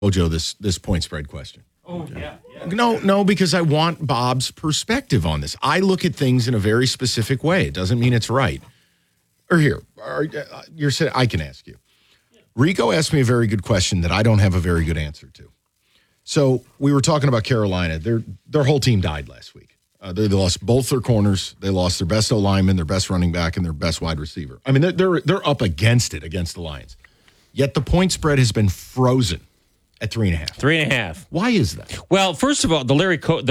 Mojo this point spread question. Oh, yeah. No, because I want Bob's perspective on this. I look at things in a very specific way. It doesn't mean it's right. You're saying I can ask you. Rico asked me a very good question that I don't have a very good answer to. So we were talking about Carolina. Their whole team died last week. They lost both their corners. They lost their best O-lineman, their best running back, and their best wide receiver. I mean, they're up against the Lions. Yet the point spread has been frozen at 3.5. 3.5. Why is that? Well, first of all, Larry Coker,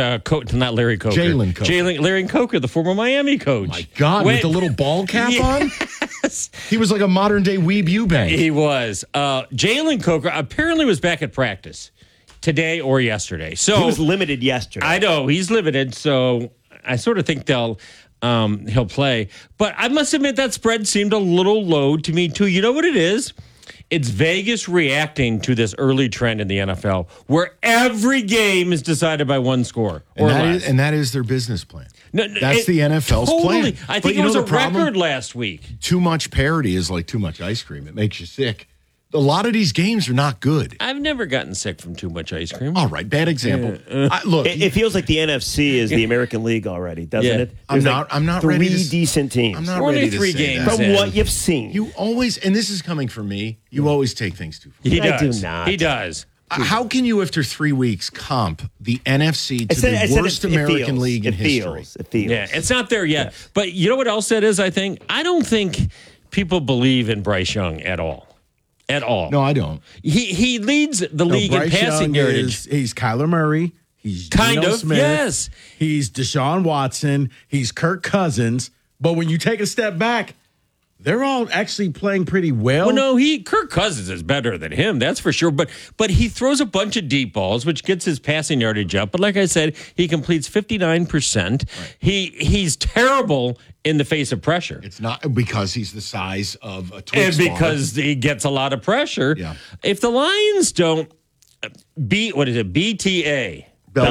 Larry Coker, the former Miami coach. My God, with the little ball cap on? He was like a modern-day Weeb Eubank. He was. Jalen Coker apparently was back at practice today or yesterday. So he was limited yesterday. I know, he's limited, so I sort of think he'll play. But I must admit that spread seemed a little low to me, too. You know what it is? It's Vegas reacting to this early trend in the NFL where every game is decided by one score or less. And that is their business plan. No, That's the NFL's plan. I think it was a record last week. Too much parity is like too much ice cream. It makes you sick. A lot of these games are not good. I've never gotten sick from too much ice cream. All right, bad example. Look, it feels like the NFC is the American League already, doesn't it? I'm not ready to. Three decent teams. I'm not Only ready to 3 say games that. From what you've seen. You always, and this is coming from me, you always take things too far. He I does. do not. He does. How can you, after 3 weeks, comp the NFC to the worst American league in history? It feels. Yeah, it's not there yet. Yeah. But you know what else that is, I think? I don't think people believe in Bryce Young at all. At all. No, I don't. He leads the league in passing yardage. He's Kyler Murray. He's kind Geno of, Smith. yes. He's Deshaun Watson. He's Kirk Cousins. But when you take a step back, they're all actually playing pretty well. Well, no, Kirk Cousins is better than him, that's for sure. But he throws a bunch of deep balls, which gets his passing yardage up. But like I said, he completes 59%. Right. He's terrible in the face of pressure. It's not because he's the size of a Twix and because he gets a lot of pressure. Yeah. If the Lions don't beat, what is it, BTA?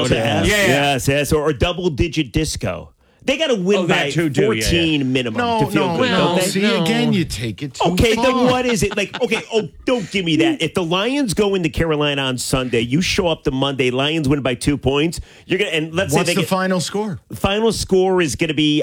Yes, or double-digit disco. They got to win by 14 minimum to feel good, don't they? Again, you take it too Okay, far. then what is it? Don't give me that. If the Lions go into Carolina on Sunday, you show up to Monday, Lions win by 2 points, you're going to, and let's What's say the final score? The final score is going to be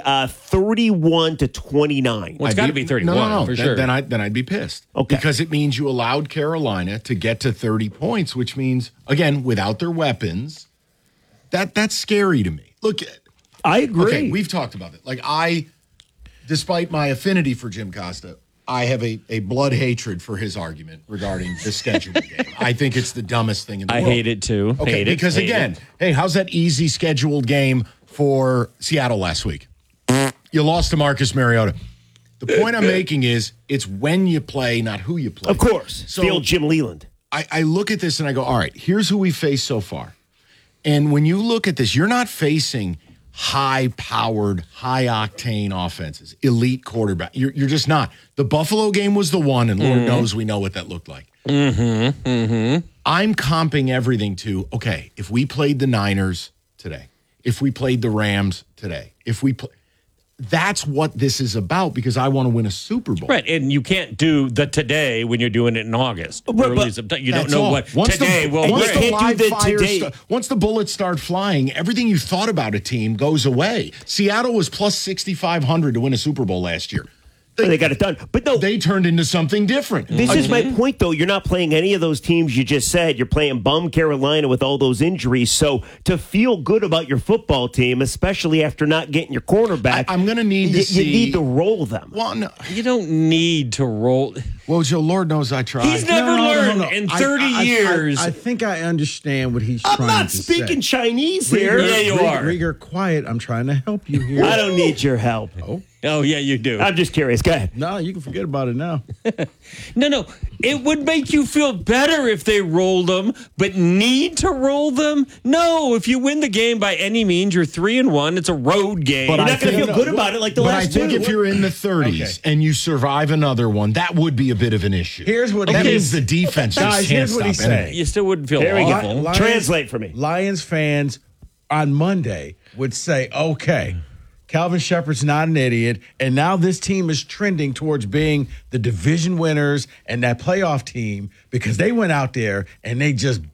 31-29. Well, it's got to be 31 for sure. Then I'd be pissed. Okay. Because it means you allowed Carolina to get to 30 points, which means, again, without their weapons, that's scary to me. Look, I agree. Okay, we've talked about it. Despite my affinity for Jim Costa, I have a blood hatred for his argument regarding the scheduled game. I think it's the dumbest thing in the world. I hate it too. Okay, because hey, how's that easy scheduled game for Seattle last week? You lost to Marcus Mariota. The point I'm making is it's when you play, not who you play. Of course. So Field Jim Leland. I look at this and I go, all right, here's who we faced so far. And when you look at this, you're not facing high-powered, high-octane offenses, elite quarterback. You're just not. The Buffalo game was the one, and Lord knows we know what that looked like. I'm comping everything to, okay, if we played the Niners today, if we played the Rams today, that's what this is about because I want to win a Super Bowl. Right, and you can't do the today when you're doing it in August. Early September. You don't know what today will bring. Once the bullets start flying, everything you thought about a team goes away. Seattle was plus 6,500 to win a Super Bowl last year. They got it done. But no, they turned into something different. This is my point, though. You're not playing any of those teams you just said. You're playing bum Carolina with all those injuries. So to feel good about your football team, especially after not getting your cornerback, I'm going to need to see. You need to roll them. Well, no. You don't need to roll. Well, Joe, Lord knows I tried. He's never learned in 30 years. I think I understand what he's trying to say. I'm not speaking Chinese here. Yeah, you are. Rieger, quiet. I'm trying to help you here. I don't need your help. Oh, yeah, you do. I'm just curious. Go ahead. No, you can forget about it now. No. It would make you feel better if they rolled them, but need to roll them? No. If you win the game by any means, you're 3-1. It's a road game. But you're not going to feel good about it like the last two. But I think if you're in the 30s and you survive another one, that would be a bit of an issue. Here's what that means the defense just can't stop anything. You still wouldn't feel There awful. we go. Translate for me. Lions fans on Monday would say, okay, Calvin Shepard's not an idiot, and now this team is trending towards being the division winners and that playoff team because they went out there and they just